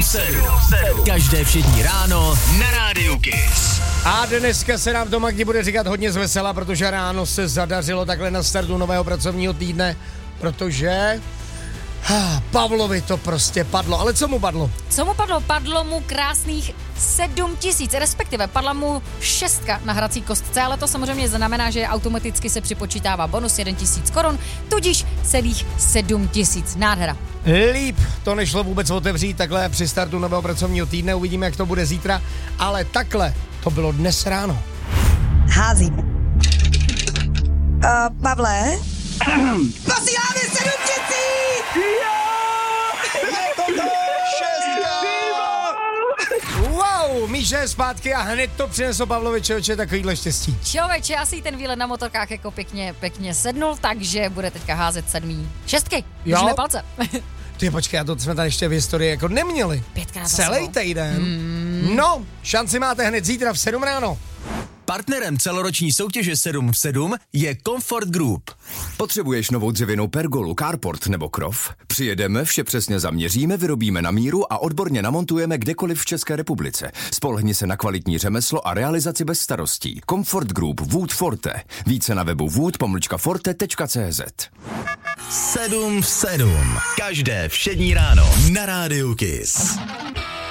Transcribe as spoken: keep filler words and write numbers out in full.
v sedm. Každé všední ráno na Rádiu Kiss. A dneska se nám to Magdi bude říkat hodně zvesela, protože ráno se zadařilo takhle na startu nového pracovního týdne, protože ah, Pavlovi to prostě padlo. Ale co mu padlo? Co mu padlo? Padlo mu krásných sedm tisíc, respektive padla mu šestka na hrací kostce, ale to samozřejmě znamená, že automaticky se připočítává bonus jeden tisíc korun, tudíž celých sedm tisíc. Nádhera. Líp to nešlo vůbec otevřít takhle při startu nového pracovního týdne, uvidíme, jak to bude zítra, ale takhle to bylo dnes ráno. Házím. Uh, Pavle? Posíláme sedm tisíc! Je to to! Wow, Míša je zpátky a hned to přineslo Pavlovi člověče takovýhle štěstí. Člověče, asi ten výlet na motorkách jako pěkně, pěkně sednul, takže bude teďka házet sedmý šestky. Držíme palce. Ty počkej, a to jsme tady ještě v historii jako neměli. Pětkrát celý týden. Hmm. No, šanci máte hned zítra v sedm ráno. Partnerem celoroční soutěže sedm v sedm je Comfort Group. Potřebuješ novou dřevěnou pergolu, carport nebo krov? Přijedeme, vše přesně zaměříme, vyrobíme na míru a odborně namontujeme kdekoliv v České republice. Spolehni se na kvalitní řemeslo a realizaci bez starostí. Comfort Group Wood Forte. Více na webu wood pomlčka forte tečka cé zet. sedm v sedm. Každé všední ráno na Rádiu Kiss.